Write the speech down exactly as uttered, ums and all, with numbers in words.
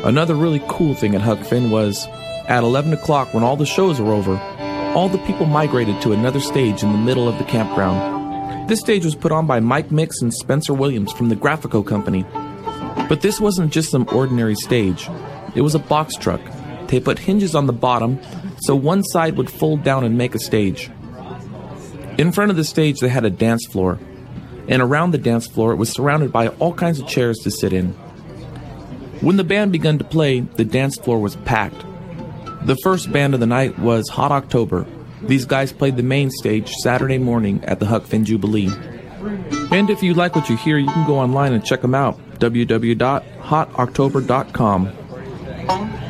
Another really cool thing at Huck Finn was, at eleven o'clock when all the shows were over, all the people migrated to another stage in the middle of the campground. This stage was put on by Mike Mix and Spencer Williams from the Graphico Company. But this wasn't just some ordinary stage. It was a box truck. They put hinges on the bottom, so one side would fold down and make a stage. In front of the stage they had a dance floor, and around the dance floor it was surrounded by all kinds of chairs to sit in. When the band began to play, the dance floor was packed. The first band of the night was Hot October. These guys played the main stage Saturday morning at the Huck Finn Jubilee. And if you like what you hear, you can go online and check them out, w w w dot hot october dot com.